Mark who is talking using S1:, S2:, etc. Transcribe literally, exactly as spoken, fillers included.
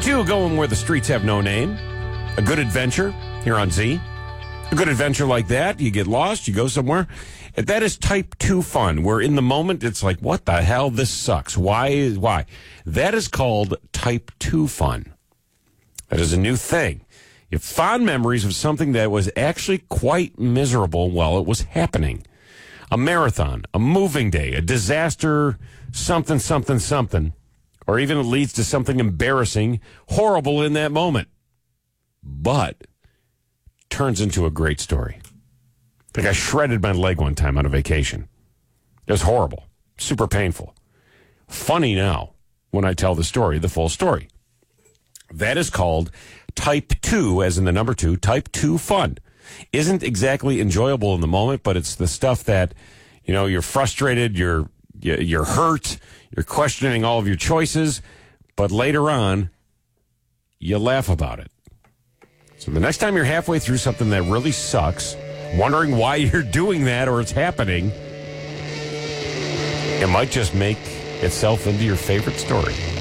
S1: two going where the streets have no name. A good adventure here on Z. A good adventure like that, you get lost, you go somewhere. That is type two fun, where in the moment it's like, what the hell, this sucks. Why? Why? That is called type two fun. That is a new thing. You have fond memories of something that was actually quite miserable while it was happening. A marathon, a moving day, a disaster, something, something, something. Or even it leads to something embarrassing, horrible in that moment. But turns into a great story. Like I shredded my leg one time on a vacation. It was horrible. Super painful. Funny now when I tell the story, the full story. That is called type two, as in the number two, type two fun. Isn't exactly enjoyable in the moment, but it's the stuff that, you know, you're frustrated, you're you're hurt, you're questioning all of your choices, but later on, you laugh about it. So the next time you're halfway through something that really sucks, wondering why you're doing that or it's happening, it might just make itself into your favorite story.